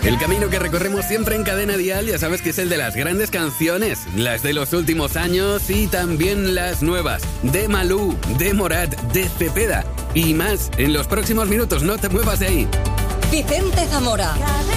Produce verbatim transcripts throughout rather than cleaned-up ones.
El camino que recorremos siempre en Cadena Dial, ya sabes que es el de las grandes canciones, las de los últimos años y también las nuevas, de Malú, de Morat, de Cepeda y más en los próximos minutos. No te muevas de ahí. Vicente Zamora.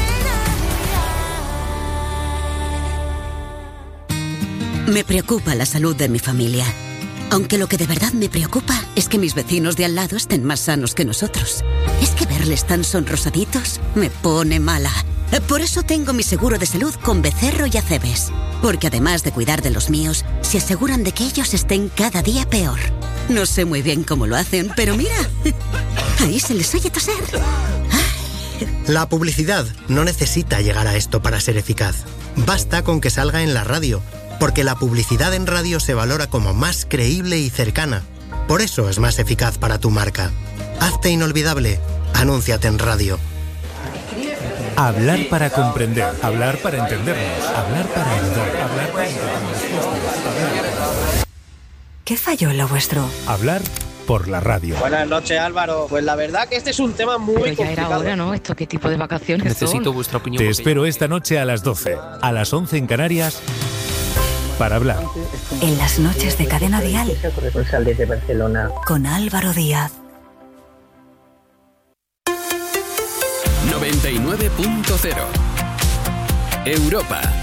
Me preocupa la salud de mi familia. Aunque lo que de verdad me preocupa es que mis vecinos de al lado estén más sanos que nosotros. Es que verles tan sonrosaditos me pone mala. Por eso tengo mi seguro de salud con Becerro y Acebes. Porque además de cuidar de los míos, se aseguran de que ellos estén cada día peor. No sé muy bien cómo lo hacen, pero mira, ahí se les oye toser. La publicidad no necesita llegar a esto para ser eficaz. Basta con que salga en la radio, porque la publicidad en radio se valora como más creíble y cercana. Por eso es más eficaz para tu marca. Hazte inolvidable. Anúnciate en radio. Hablar para comprender, hablar para entendernos, hablar para ayudar, hablar para entendernos. ¿Qué falló en lo vuestro? Hablar por la radio. Buenas noches, Álvaro. Pues la verdad que este es un tema muy Pero ya complicado. era hora, ¿no? ¿Esto qué tipo de vacaciones Necesito son? vuestra opinión. Te espero esta noche a las doce, a las once en Canarias, para hablar. En las noches de Cadena Dial. Corresponsal desde Barcelona. Con Álvaro Díaz. noventa y nueve punto cero Europa.